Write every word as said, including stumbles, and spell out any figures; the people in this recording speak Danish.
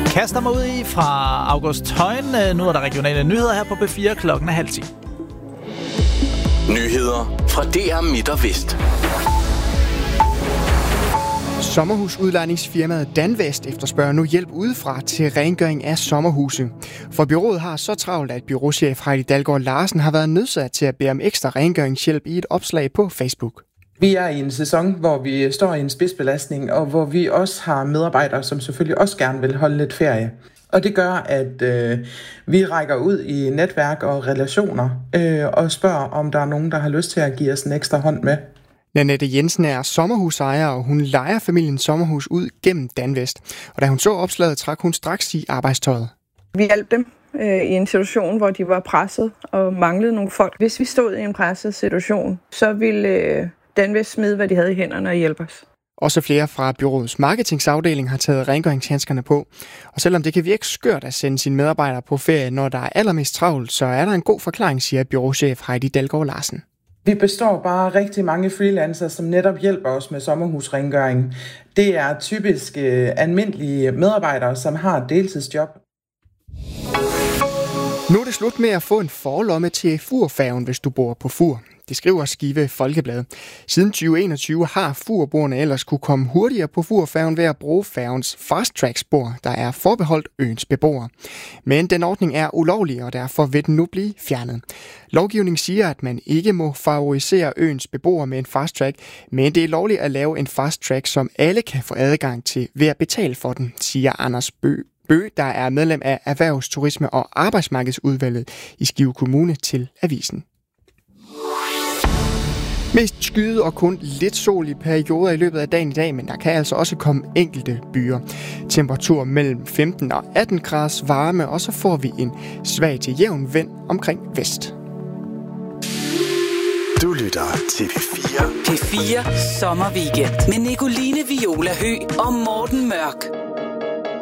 Kaster mig ud i fra August Højen. Nu er der regionale nyheder her på B fire, klokken er halv ti. Nyheder fra D R Midt og Vest. Sommerhusudlejningsfirmaet Danvest efterspørger nu hjælp udefra til rengøring af sommerhuse. For bureauet har så travlt, at bureauchef Heidi Dalgaard Larsen har været nødsaget til at bede om ekstra rengøringshjælp i et opslag på Facebook. Vi er i en sæson, hvor vi står i en spidsbelastning, og hvor vi også har medarbejdere, som selvfølgelig også gerne vil holde lidt ferie. Og det gør, at øh, vi rækker ud i netværk og relationer øh, og spørger, om der er nogen, der har lyst til at give os en ekstra hånd med. Nanette Jensen er sommerhusejer, og hun lejer familiens sommerhus ud gennem Danvest. Og da hun så opslaget, trak hun straks i arbejdstøjet. Vi hjalp dem øh, i en situation, hvor de var presset og manglede nogle folk. Hvis vi stod i en presset situation, så ville øh, Danvest smide, hvad de havde i hænderne og hjælpe os. Også flere fra bureauets marketingsafdeling har taget rengøringshandskerne på. Og selvom det kan virke skørt at sende sine medarbejdere på ferie, når der er allermest travlt, så er der en god forklaring, siger bureauchef Heidi Dalgaard Larsen. Vi består bare rigtig mange freelancer, som netop hjælper os med sommerhusrengøring. Det er typisk øh, almindelige medarbejdere, som har et deltidsjob. Nu er det slut med at få en forlomme til Furfærgen, hvis du bor på Fur. Det skriver Skive Folkeblad. Siden tyve enogtyve har Furboerne ellers kunne komme hurtigere på Furfærgen ved at bruge færgens fast-track-spor, der er forbeholdt øens beboere. Men den ordning er ulovlig, og derfor vil den nu blive fjernet. Lovgivningen siger, at man ikke må favorisere øens beboere med en fast-track, men det er lovligt at lave en fast-track, som alle kan få adgang til ved at betale for den, siger Anders Bø. Bø, der er medlem af Erhvervs-, Turisme- og Arbejdsmarkedsudvalget i Skive Kommune til avisen. Mest skyde og kun lidt sol i perioder i løbet af dagen i dag, men der kan altså også komme enkelte byer. Temperatur mellem femten og atten graders varme, og så får vi en svag til jævn vind omkring vest. Du lytter til P fire. P fire Sommerweekend med Nicoline Viola Høgh og Morten Mørk.